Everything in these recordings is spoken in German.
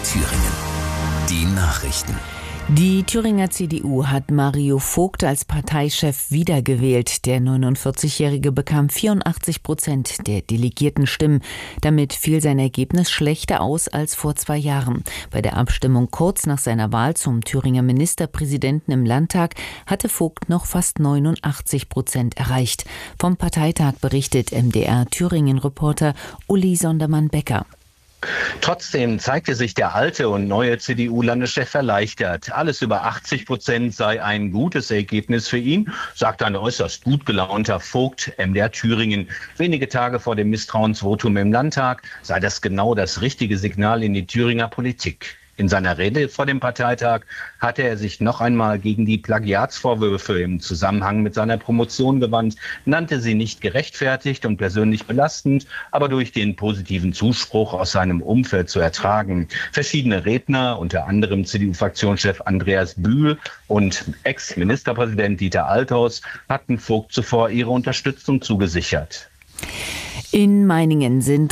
Thüringen. Die Nachrichten. Die Thüringer CDU hat Mario Vogt als Parteichef wiedergewählt. Der 49-Jährige bekam 84% der delegierten Stimmen. Damit fiel sein Ergebnis schlechter aus als vor 2 Jahren. Bei der Abstimmung kurz nach seiner Wahl zum Thüringer Ministerpräsidenten im Landtag hatte Vogt noch fast 89% erreicht. Vom Parteitag berichtet MDR-Thüringen-Reporter Uli Sondermann-Becker. Trotzdem zeigte sich der alte und neue CDU-Landeschef erleichtert. Alles über 80% sei ein gutes Ergebnis für ihn, sagt ein äußerst gut gelaunter Vogt MDR Thüringen. Wenige Tage vor dem Misstrauensvotum im Landtag sei das genau das richtige Signal in die Thüringer Politik. In seiner Rede vor dem Parteitag hatte er sich noch einmal gegen die Plagiatsvorwürfe im Zusammenhang mit seiner Promotion gewandt, nannte sie nicht gerechtfertigt und persönlich belastend, aber durch den positiven Zuspruch aus seinem Umfeld zu ertragen. Verschiedene Redner, unter anderem CDU-Fraktionschef Andreas Bühl und Ex-Ministerpräsident Dieter Althaus, hatten Vogt zuvor ihre Unterstützung zugesichert. In Meiningen sind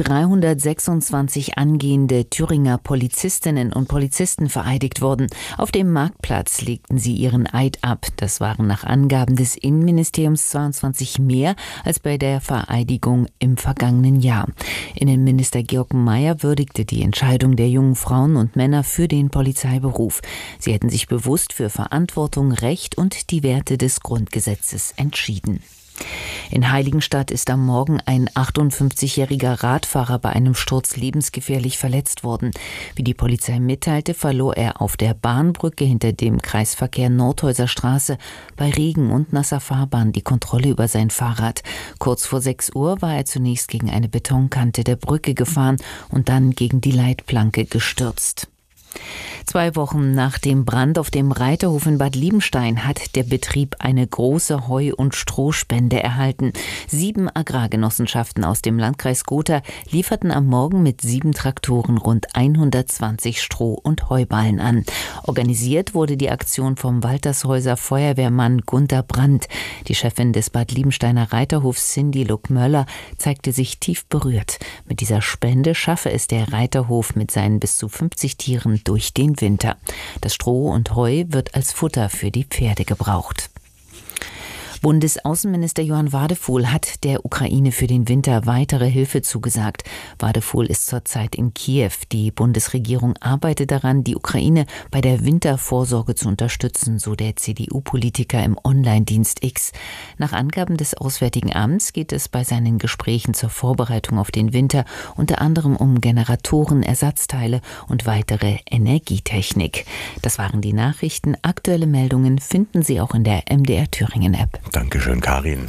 326 angehende Thüringer Polizistinnen und Polizisten vereidigt worden. Auf dem Marktplatz legten sie ihren Eid ab. Das waren nach Angaben des Innenministeriums 22 mehr als bei der Vereidigung im vergangenen Jahr. Innenminister Georg Mayer würdigte die Entscheidung der jungen Frauen und Männer für den Polizeiberuf. Sie hätten sich bewusst für Verantwortung, Recht und die Werte des Grundgesetzes entschieden. In Heiligenstadt ist am Morgen ein 58-jähriger Radfahrer bei einem Sturz lebensgefährlich verletzt worden. Wie die Polizei mitteilte, verlor er auf der Bahnbrücke hinter dem Kreisverkehr Nordhäuser Straße bei Regen und nasser Fahrbahn die Kontrolle über sein Fahrrad. Kurz vor 6 Uhr war er zunächst gegen eine Betonkante der Brücke gefahren und dann gegen die Leitplanke gestürzt. 2 Wochen nach dem Brand auf dem Reiterhof in Bad Liebenstein hat der Betrieb eine große Heu- und Strohspende erhalten. 7 Agrargenossenschaften aus dem Landkreis Gotha lieferten am Morgen mit 7 Traktoren rund 120 Stroh- und Heuballen an. Organisiert wurde die Aktion vom Waltershäuser Feuerwehrmann Gunter Brandt. Die Chefin des Bad Liebensteiner Reiterhofs, Cindy Luck-Möller, zeigte sich tief berührt. Mit dieser Spende schaffe es der Reiterhof mit seinen bis zu 50 Tieren durch den Winter. Das Stroh und Heu wird als Futter für die Pferde gebraucht. Bundesaußenminister Johann Wadefuhl hat der Ukraine für den Winter weitere Hilfe zugesagt. Wadefuhl ist zurzeit in Kiew. Die Bundesregierung arbeitet daran, die Ukraine bei der Wintervorsorge zu unterstützen, so der CDU-Politiker im Online-Dienst X. Nach Angaben des Auswärtigen Amts geht es bei seinen Gesprächen zur Vorbereitung auf den Winter unter anderem um Generatoren, Ersatzteile und weitere Energietechnik. Das waren die Nachrichten. Aktuelle Meldungen finden Sie auch in der MDR Thüringen-App. Dankeschön, Karin.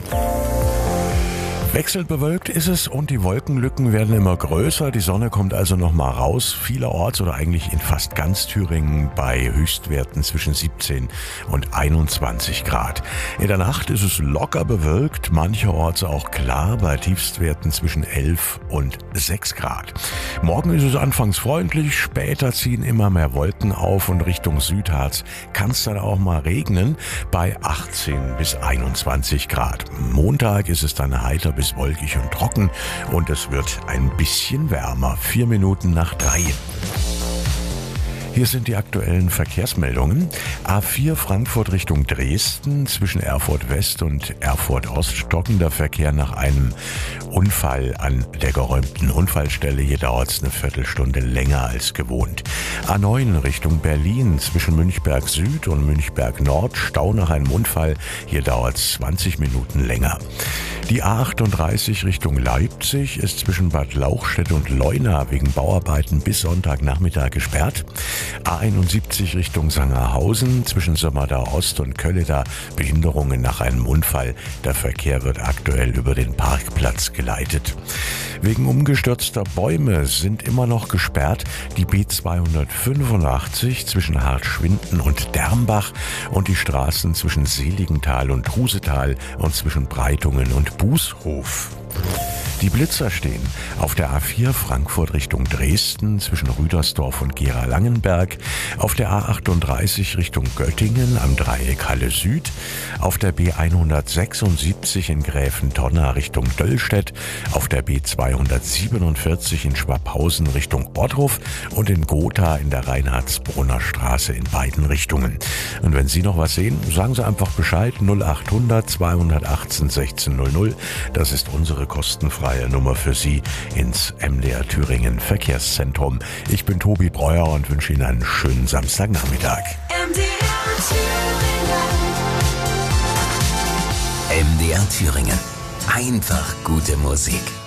Wechselnd bewölkt ist es und die Wolkenlücken werden immer größer. Die Sonne kommt also noch mal raus. Vielerorts oder eigentlich in fast ganz Thüringen bei Höchstwerten zwischen 17 und 21 Grad. In der Nacht ist es locker bewölkt, mancherorts auch klar bei Tiefstwerten zwischen 11 und 6 Grad. Morgen ist es anfangs freundlich, später ziehen immer mehr Wolken auf und Richtung Südharz kann es dann auch mal regnen bei 18 bis 21 Grad. Montag ist es dann heiter bis wolkig und trocken und es wird ein bisschen wärmer. 4 Minuten nach 3. Hier sind die aktuellen Verkehrsmeldungen. A4 Frankfurt Richtung Dresden, zwischen Erfurt West und Erfurt Ost stockender Verkehr nach einem Unfall an der geräumten Unfallstelle. Hier dauert es eine Viertelstunde länger als gewohnt. A9 Richtung Berlin, zwischen Münchberg Süd und Münchberg Nord, Stau nach einem Unfall. Hier dauert es 20 Minuten länger. Die A38 Richtung Leipzig ist zwischen Bad Lauchstädt und Leuna wegen Bauarbeiten bis Sonntagnachmittag gesperrt. A71 Richtung Sangerhausen, zwischen Sömmerda Ost und Kölleda Behinderungen nach einem Unfall. Der Verkehr wird aktuell über den Parkplatz geleitet. Wegen umgestürzter Bäume sind immer noch gesperrt die B285 zwischen Hartschwinden und Dermbach und die Straßen zwischen Seligenthal und Trusetal und zwischen Breitungen und Bußhof. Die Blitzer stehen auf der A4 Frankfurt Richtung Dresden zwischen Rüdersdorf und Gera-Langenberg, auf der A38 Richtung Göttingen am Dreieck Halle Süd, auf der B176 in Gräfentonna Richtung Döllstedt, auf der B247 in Schwabhausen Richtung Bottrop und in Gotha in der Reinhardsbrunner Straße in beiden Richtungen. Und wenn Sie noch was sehen, sagen Sie einfach Bescheid, 0800 218 1600. Das ist unsere kostenfreie Nummer für Sie ins MDR Thüringen Verkehrszentrum. Ich bin Tobi Breuer und wünsche Ihnen einen schönen Samstagnachmittag. MDR Thüringen. Einfach gute Musik.